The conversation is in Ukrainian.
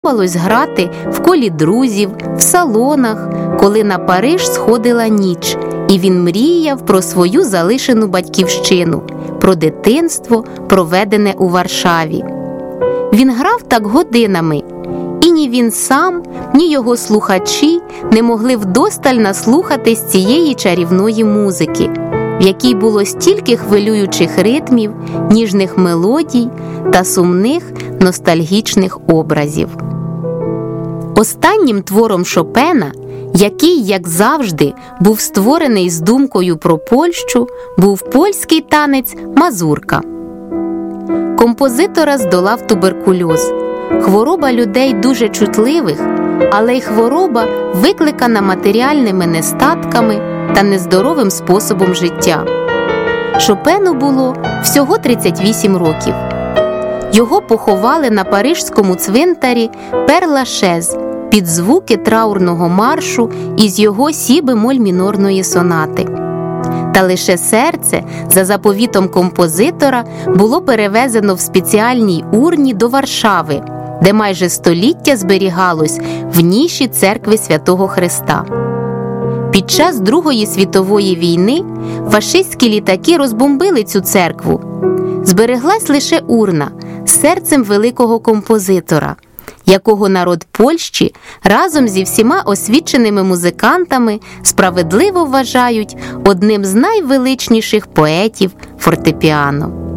подобалось грати в колі друзів, в салонах, коли на Париж сходила ніч, і він мріяв про свою залишену батьківщину, про дитинство, проведене у Варшаві. Він грав так годинами, і ні він сам, ні його слухачі не могли вдосталь наслухатись цієї чарівної музики, в якій було стільки хвилюючих ритмів, ніжних мелодій та сумних ностальгічних образів. Останнім твором Шопена, який, як завжди, був створений з думкою про Польщу, був польський танець «Мазурка». Композитора здолав туберкульоз. Хвороба людей дуже чутливих, але й хвороба, викликана матеріальними нестатками та нездоровим способом життя. Шопену було всього 38 років. Його поховали на паризькому цвинтарі Пер-Лашез під звуки траурного маршу із його сі-бемоль мінорної сонати. Та лише серце, за заповітом композитора, було перевезено в спеціальній урні до Варшави, де майже століття зберігалось в ніші церкви Святого Христа. Під час Другої світової війни фашистські літаки розбомбили цю церкву. Збереглась лише урна з серцем великого композитора, якого народ Польщі разом зі всіма освіченими музикантами справедливо вважають одним з найвеличніших поетів фортепіано.